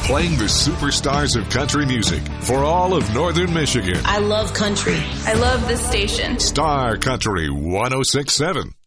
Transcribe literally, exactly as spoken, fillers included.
playing the superstars of country music for all of Northern Michigan. I love country. I love this station. Star Country one oh six point seven.